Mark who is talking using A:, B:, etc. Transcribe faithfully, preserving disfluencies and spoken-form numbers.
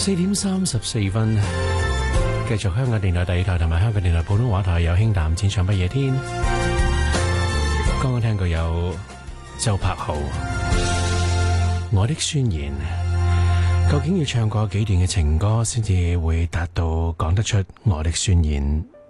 A: 四點三十四分，繼續香港電台第二台同埋香港電台普通話台有輕淡淺唱不夜天。剛剛聽過有周柏豪《我的宣言》，究竟要唱過幾段嘅情歌先至會達到講得出我的宣言